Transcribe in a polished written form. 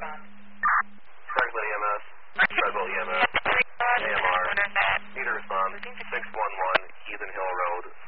Franklin EMS, Treadwell EMS, AMR, need to respond, 611 Heathen Hill Road,